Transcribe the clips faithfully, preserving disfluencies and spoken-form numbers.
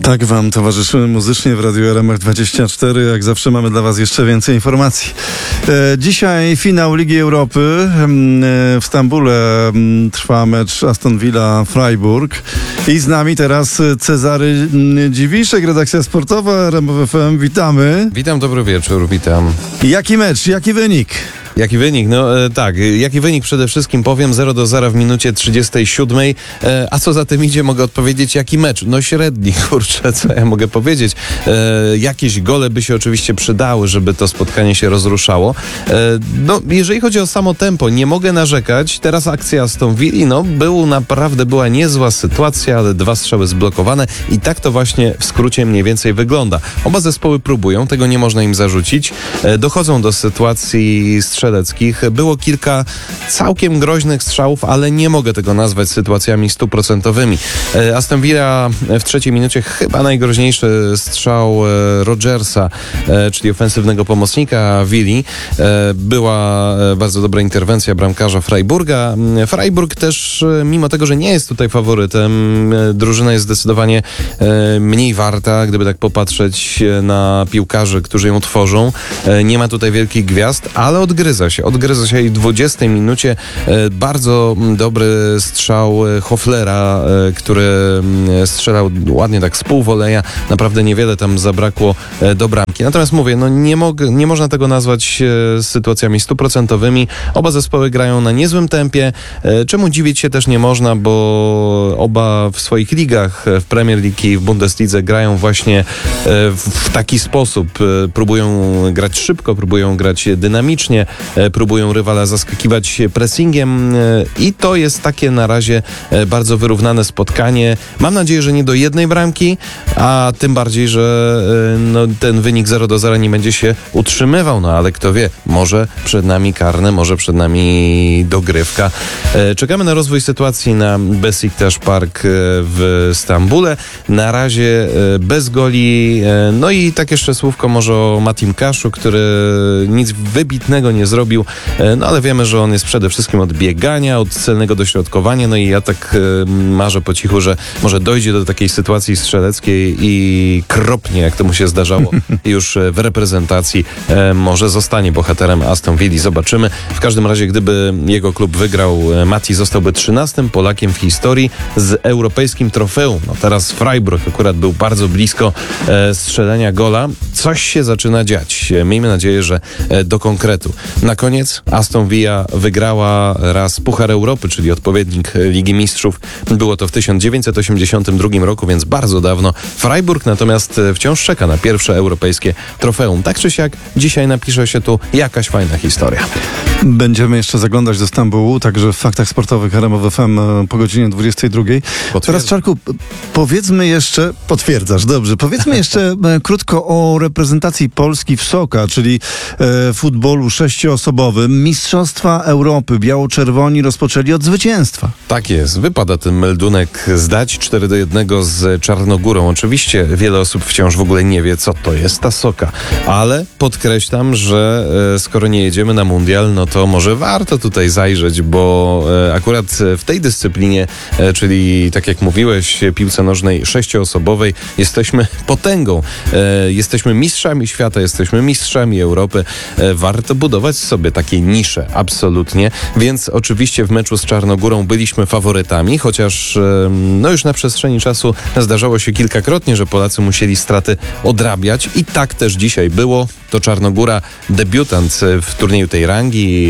Tak wam towarzyszymy muzycznie w Radiu R M F dwadzieścia cztery. Jak zawsze mamy dla was jeszcze więcej informacji. E, dzisiaj finał Ligi Europy. E, w Stambule m, trwa mecz Aston Villa-Freiburg. I z nami teraz Cezary Dziwiszek, redakcja sportowa R M F F M. Witamy. Witam, dobry wieczór, witam. Jaki mecz, jaki wynik? Jaki wynik? No e, tak, jaki wynik przede wszystkim powiem, zero do zera w minucie trzydziestej siódmej, e, a co za tym idzie, mogę odpowiedzieć, jaki mecz? No średni, kurczę, co ja mogę powiedzieć? E, jakieś gole by się oczywiście przydały, żeby to spotkanie się rozruszało. E, no, jeżeli chodzi o samo tempo, nie mogę narzekać, teraz akcja z tą Willi, no, był naprawdę, była niezła sytuacja, ale dwa strzały zblokowane i tak to właśnie w skrócie mniej więcej wygląda. Oba zespoły próbują, tego nie można im zarzucić, e, dochodzą do sytuacji strzelanych. Było kilka całkiem groźnych strzałów, ale nie mogę tego nazwać sytuacjami stuprocentowymi. Aston Villa w trzeciej minucie chyba najgroźniejszy strzał Rodgersa, czyli ofensywnego pomocnika Willi. Była bardzo dobra interwencja bramkarza Freiburga. Freiburg też, mimo tego, że nie jest tutaj faworytem, drużyna jest zdecydowanie mniej warta, gdyby tak popatrzeć na piłkarzy, którzy ją tworzą. Nie ma tutaj wielkich gwiazd, ale odgryza się. Odgryza się i w dwudziestej minucie e, bardzo dobry strzał Hoflera, e, który strzelał ładnie tak z półwoleja. Naprawdę niewiele tam zabrakło e, do bramki. Natomiast mówię, no nie, mog, nie można tego nazwać e, sytuacjami stuprocentowymi. Oba zespoły grają na niezłym tempie. E, czemu dziwić się też nie można, bo oba w swoich ligach, w Premier League i w Bundeslidze grają właśnie e, w, w taki sposób. E, próbują grać szybko, próbują grać dynamicznie, próbują rywala zaskakiwać pressingiem i to jest takie na razie bardzo wyrównane spotkanie. Mam nadzieję, że nie do jednej bramki, a tym bardziej, że no, ten wynik zero do zera nie będzie się utrzymywał, no ale kto wie, może przed nami karne, może przed nami dogrywka. Czekamy na rozwój sytuacji na Besiktas Park w Stambule. Na razie bez goli, no i tak jeszcze słówko może o Matim Kaszu, który nic wybitnego nie zrobił, no ale wiemy, że on jest przede wszystkim od biegania, od celnego dośrodkowania, no i ja tak e, marzę po cichu, że może dojdzie do takiej sytuacji strzeleckiej i kropnie, jak to mu się zdarzało już w reprezentacji, e, może zostanie bohaterem Aston Villa. Zobaczymy. W każdym razie, gdyby jego klub wygrał, Mati zostałby trzynastym Polakiem w historii z europejskim trofeum. No teraz Freiburg akurat był bardzo blisko e, strzelenia gola. Coś się zaczyna dziać. Miejmy nadzieję, że e, do konkretu. Na koniec Aston Villa wygrała raz Puchar Europy, czyli odpowiednik Ligi Mistrzów. Było to w tysiąc dziewięćset osiemdziesiątym drugim roku, więc bardzo dawno. Freiburg natomiast wciąż czeka na pierwsze europejskie trofeum. Tak czy siak, dzisiaj napisze się tu jakaś fajna historia. Będziemy jeszcze zaglądać do Stambułu, także w faktach sportowych R M F F M po godzinie dwudziestej drugiej. Teraz, Czarku, powiedzmy jeszcze, potwierdzasz, dobrze, powiedzmy jeszcze krótko o reprezentacji Polski w Soka, czyli e, futbolu sześcioosobowym. Mistrzostwa Europy biało-czerwoni rozpoczęli od zwycięstwa. Tak jest, wypada ten meldunek zdać cztery do jednego z Czarnogórą. Oczywiście wiele osób wciąż w ogóle nie wie, co to jest ta Soka, ale podkreślam, że e, skoro nie jedziemy na mundial, no to może warto tutaj zajrzeć, bo e, akurat w tej dyscyplinie, e, czyli tak jak mówiłeś, piłce nożnej sześcioosobowej, jesteśmy potęgą. E, jesteśmy mistrzami świata, jesteśmy mistrzami Europy. E, warto budować sobie takie nisze, absolutnie. Więc oczywiście w meczu z Czarnogórą byliśmy faworytami, chociaż e, no już na przestrzeni czasu zdarzało się kilkakrotnie, że Polacy musieli straty odrabiać i tak też dzisiaj było. To Czarnogóra, debiutant w turnieju tej rangi,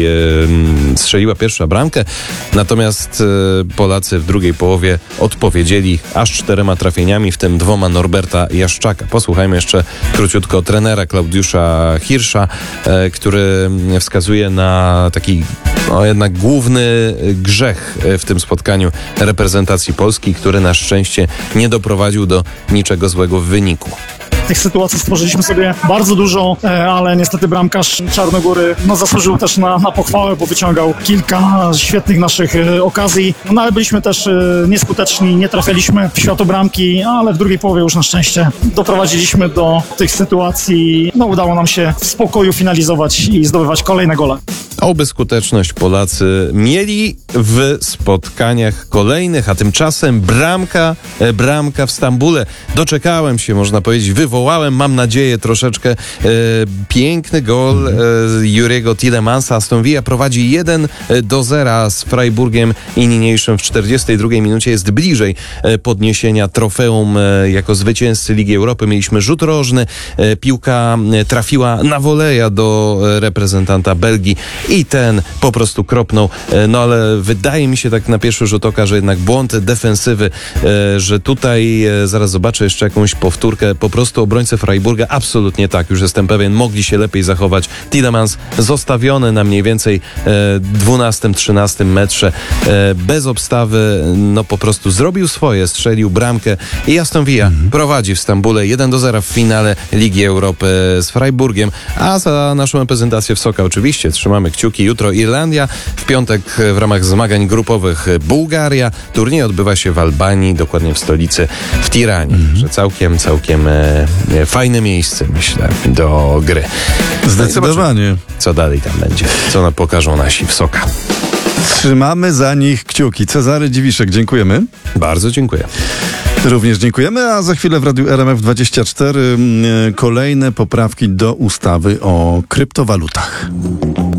e, strzeliła pierwszą bramkę, natomiast e, Polacy w drugiej połowie odpowiedzieli aż czterema trafieniami, w tym dwoma Norberta Jaszczaka. Posłuchajmy jeszcze króciutko trenera Klaudiusza Hirscha, e, który wskazuje na taki no, jednak główny grzech w tym spotkaniu reprezentacji Polski, który na szczęście nie doprowadził do niczego złego w wyniku. Tych sytuacji stworzyliśmy sobie bardzo dużo, ale niestety bramkarz Czarnogóry no, zasłużył też na, na pochwałę, bo wyciągał kilka świetnych naszych okazji. No ale byliśmy też nieskuteczni, nie trafialiśmy w światobramki, ale w drugiej połowie już na szczęście doprowadziliśmy do tych sytuacji. No udało nam się w spokoju finalizować i zdobywać kolejne gole. Oby skuteczność Polacy mieli w spotkaniach kolejnych, a tymczasem bramka, e, bramka w Stambule. Doczekałem się, można powiedzieć, wywołałem, mam nadzieję, troszeczkę e, piękny gol e, Juriego Tielemанса. Aston Villa prowadzi jeden do zera z Freiburgiem i niniejszym w czterdziestej drugiej minucie jest bliżej e, podniesienia trofeum e, jako zwycięzcy Ligi Europy. Mieliśmy rzut rożny, e, piłka e, trafiła na woleja do e, reprezentanta Belgii i ten po prostu kropnął. E, no ale wydaje mi się tak na pierwszy rzut oka, że jednak błąd defensywy, e, że tutaj e, zaraz zobaczę jeszcze jakąś powtórkę. Po prostu obrońcy Freiburga absolutnie tak, już jestem pewien, mogli się lepiej zachować. Tielemans zostawiony na mniej więcej dwunastym trzynastym metrze e, bez obstawy, no po prostu zrobił swoje, strzelił bramkę i Aston Villa mhm. prowadzi w Stambule jeden do zera w finale Ligi Europy z Freiburgiem, a za naszą reprezentację w Soka oczywiście trzymamy kciuki. Jutro Irlandia, w piątek w ramach zmagań grupowych Bułgaria. Turniej odbywa się w Albanii, dokładnie w stolicy w Tiranie. Mhm. Że całkiem, całkiem e, fajne miejsce, myślę, do gry. Zdecydowanie. Co dalej tam będzie? Co nam pokażą nasi w Soka? Trzymamy za nich kciuki. Cezary Dziwiszek, dziękujemy. Bardzo dziękuję. Również dziękujemy, a za chwilę w Radiu R M F dwadzieścia cztery kolejne poprawki do ustawy o kryptowalutach.